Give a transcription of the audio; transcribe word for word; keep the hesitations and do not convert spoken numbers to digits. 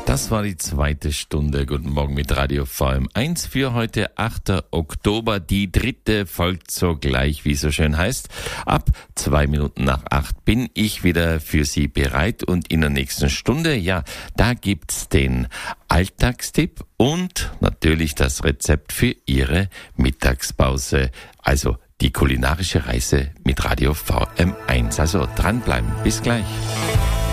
Das war die zweite Stunde. Guten Morgen mit Radio V M eins für heute, achter Oktober. Die dritte folgt sogleich, wie es so schön heißt. Ab zwei Minuten nach acht bin ich wieder für Sie bereit. Und in der nächsten Stunde, ja, da gibt's den Alltagstipp und natürlich das Rezept für Ihre Mittagspause. Also die kulinarische Reise mit Radio V M eins. Also dranbleiben. Bis gleich.